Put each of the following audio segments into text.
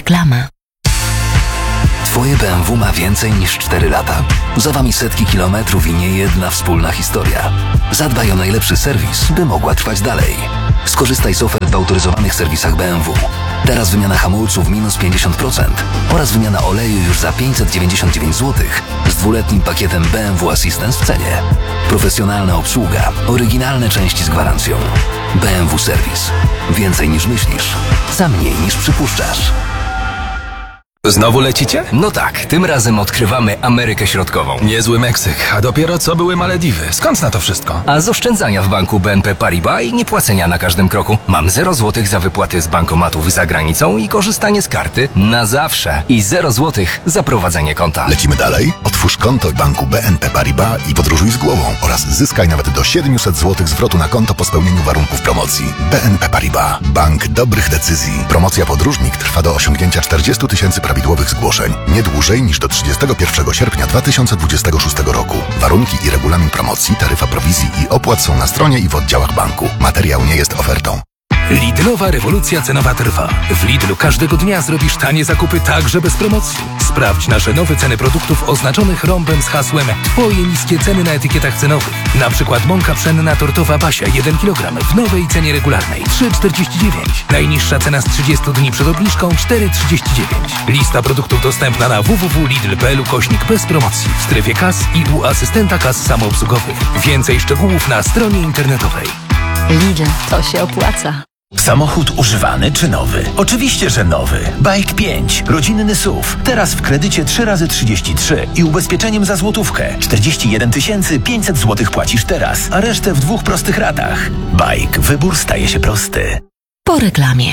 Reklama. Twoje BMW ma więcej niż 4 lata. Za wami setki kilometrów i nie jedna wspólna historia. Zadbaj o najlepszy serwis, by mogła trwać dalej. Skorzystaj z ofert w autoryzowanych serwisach BMW. Teraz wymiana hamulców minus 50% oraz wymiana oleju już za 599 zł z 2-letnim pakietem BMW Assistance w cenie. Profesjonalna obsługa, oryginalne części z gwarancją. BMW Serwis. Więcej niż myślisz, za mniej niż przypuszczasz. Znowu lecicie? No tak, tym razem odkrywamy Amerykę Środkową. Niezły Meksyk, a dopiero co były Malediwy. Skąd na to wszystko? A z oszczędzania w banku BNP Paribas i niepłacenia na każdym kroku. Mam 0 zł za wypłaty z bankomatów za granicą i korzystanie z karty na zawsze. I 0 zł za prowadzenie konta. Lecimy dalej? Otwórz konto w banku BNP Paribas i podróżuj z głową oraz zyskaj nawet do 700 zł zwrotu na konto po spełnieniu warunków promocji. BNP Paribas. Bank dobrych decyzji. Promocja podróżnik trwa do osiągnięcia 40 000 prawidłowych zgłoszeń. Nie dłużej niż do 31 sierpnia 2026 roku. Warunki i regulamin promocji, taryfa prowizji i opłat są na stronie i w oddziałach banku. Materiał nie jest ofertą. Lidlowa rewolucja cenowa trwa. W Lidlu każdego dnia zrobisz tanie zakupy także bez promocji. Sprawdź nasze nowe ceny produktów oznaczonych rąbem z hasłem Twoje niskie ceny na etykietach cenowych. Na przykład mąka pszenna tortowa Basia 1 kg w nowej cenie regularnej 3,49. Najniższa cena z 30 dni przed obniżką 4,39. Lista produktów dostępna na www.lidl.pl/. bez promocji w strefie kas i u asystenta kas samoobsługowych. Więcej szczegółów na stronie internetowej. Lidl, to się opłaca. Samochód używany czy nowy? Oczywiście, że nowy. Bike 5. Rodzinny SUV. Teraz w kredycie 3x33 i ubezpieczeniem za złotówkę. 41 500 zł płacisz teraz, a resztę w 2 prostych ratach. Bike. Wybór staje się prosty. Po reklamie.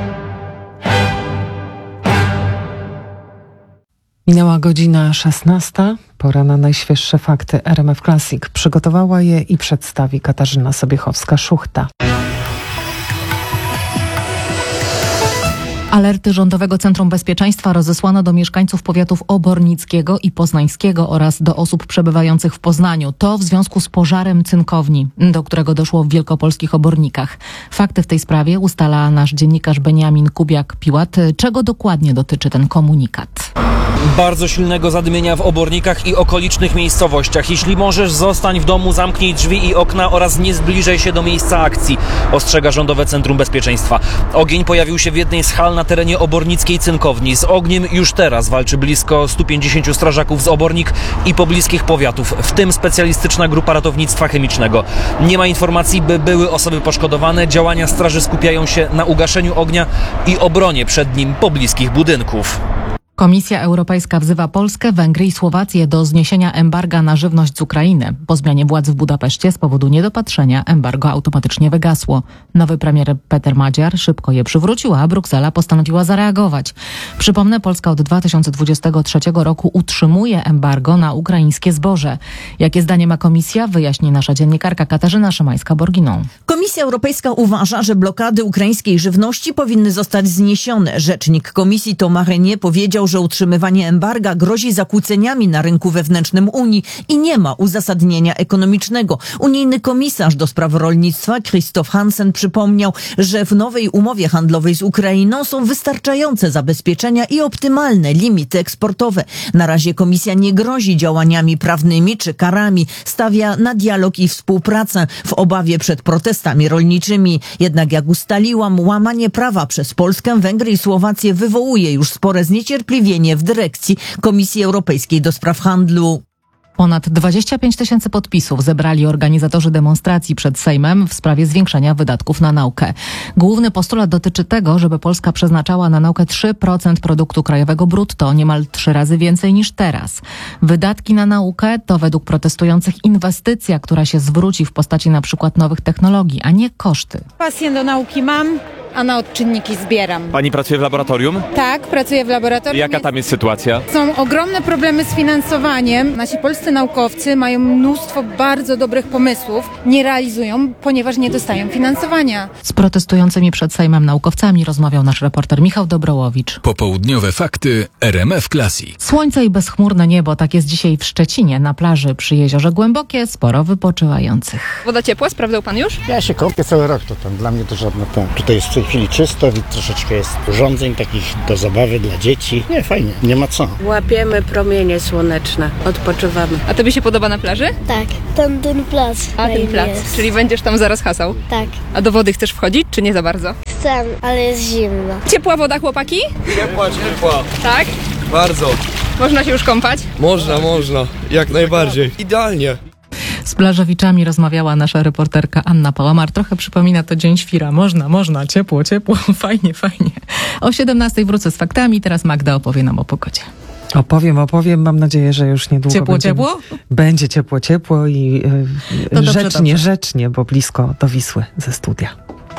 Minęła godzina 16. Pora na najświeższe fakty. RMF Classic przygotowała je i przedstawi Katarzyna Sobiechowska-Szuchta. Alerty Rządowego Centrum Bezpieczeństwa rozesłano do mieszkańców powiatów obornickiego i poznańskiego oraz do osób przebywających w Poznaniu. To w związku z pożarem cynkowni, do którego doszło w wielkopolskich Obornikach. Fakty w tej sprawie ustala nasz dziennikarz Beniamin Kubiak-Piłat. Czego dokładnie dotyczy ten komunikat? Bardzo silnego zadymienia w Obornikach i okolicznych miejscowościach. Jeśli możesz, zostań w domu, zamknij drzwi i okna oraz nie zbliżaj się do miejsca akcji, ostrzega Rządowe Centrum Bezpieczeństwa. Ogień pojawił się w jednej z hal na terenie obornickiej cynkowni. Z ogniem już teraz walczy blisko 150 strażaków z Obornik i pobliskich powiatów, w tym specjalistyczna grupa ratownictwa chemicznego. Nie ma informacji, by były osoby poszkodowane. Działania straży skupiają się na ugaszeniu ognia i obronie przed nim pobliskich budynków. Komisja Europejska wzywa Polskę, Węgry i Słowację do zniesienia embarga na żywność z Ukrainy. Po zmianie władz w Budapeszcie z powodu niedopatrzenia embargo automatycznie wygasło. Nowy premier Peter Madziar szybko je przywrócił, a Bruksela postanowiła zareagować. Przypomnę, Polska od 2023 roku utrzymuje embargo na ukraińskie zboże. Jakie zdanie ma komisja? Wyjaśni nasza dziennikarka Katarzyna Szymańska-Borginą. Komisja Europejska uważa, że blokady ukraińskiej żywności powinny zostać zniesione. Rzecznik komisji Thomas Reynier powiedział, że utrzymywanie embarga grozi zakłóceniami na rynku wewnętrznym Unii i nie ma uzasadnienia ekonomicznego. Unijny komisarz do spraw rolnictwa Christoph Hansen przypomniał, że w nowej umowie handlowej z Ukrainą są wystarczające zabezpieczenia i optymalne limity eksportowe. Na razie komisja nie grozi działaniami prawnymi czy karami. Stawia na dialog i współpracę w obawie przed protestami rolniczymi. Jednak jak ustaliłam, łamanie prawa przez Polskę, Węgry i Słowację wywołuje już spore zniecierpliwienie w dyrekcji Komisji Europejskiej do spraw handlu. Ponad 25 000 podpisów zebrali organizatorzy demonstracji przed Sejmem w sprawie zwiększenia wydatków na naukę. Główny postulat dotyczy tego, żeby Polska przeznaczała na naukę 3% produktu krajowego brutto, niemal 3 razy więcej niż teraz. Wydatki na naukę to według protestujących inwestycja, która się zwróci w postaci na przykład nowych technologii, a nie koszty. Pasję do nauki mam, a na odczynniki zbieram. Pani pracuje w laboratorium? Tak, pracuję w laboratorium. Jaka tam jest sytuacja? Są ogromne problemy z finansowaniem. Nasi polscy polscy naukowcy mają mnóstwo bardzo dobrych pomysłów, nie realizują, ponieważ nie dostają finansowania. Z protestującymi przed Sejmem naukowcami rozmawiał nasz reporter Michał Dobrołowicz. Popołudniowe fakty RMF Classic. Słońce i bezchmurne niebo, tak jest dzisiaj w Szczecinie. Na plaży przy Jeziorze Głębokie sporo wypoczywających. Woda ciepła, sprawdzał pan już? Ja się kąpię cały rok, to tam dla mnie to żadne ten. Tutaj jest w tej chwili czysto, troszeczkę jest urządzeń takich do zabawy dla dzieci. Nie, fajnie, nie ma co. Łapiemy promienie słoneczne, odpoczywamy. A tobie się podoba na plaży? Tak, ten plac. A ten plac, czyli będziesz tam zaraz hasał? Tak. A do wody chcesz wchodzić, czy nie za bardzo? Chcę, ale jest zimno. Ciepła woda, chłopaki? Ciepła. Tak? Bardzo. Można się już kąpać? Można, jak najbardziej. Idealnie. Z plażowiczami rozmawiała nasza reporterka Anna Pałamar. Trochę przypomina to Dzień Świra. Można, ciepło, fajnie. O 17:00 wrócę z faktami, teraz Magda opowie nam o pogodzie. Opowiem. Mam nadzieję, że już niedługo będzie ciepło i rzecznie, bo blisko do Wisły ze studia.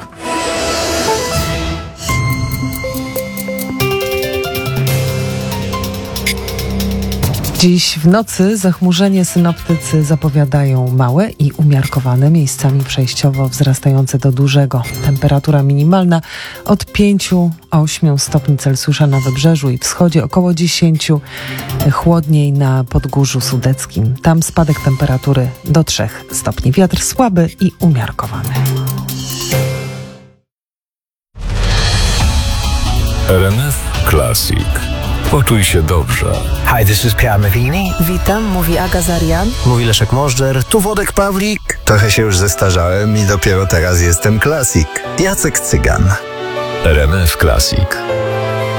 Dziś w nocy zachmurzenie synoptycy zapowiadają małe i umiarkowane, miejscami przejściowo wzrastające do dużego. Temperatura minimalna od 5-8 stopni Celsjusza na wybrzeżu i wschodzie, około 10 chłodniej na Podgórzu Sudeckim. Tam spadek temperatury do 3 stopni. Wiatr słaby i umiarkowany. RMF Classic. Poczuj się dobrze. Hi, this is Pierre Mavini. Witam, mówi Aga Zarian. Mówi Leszek Możdżer. Tu Wodek Pawlik. Trochę się już zestarzałem i dopiero teraz jestem klasik. Jacek Cygan. RMF Classic.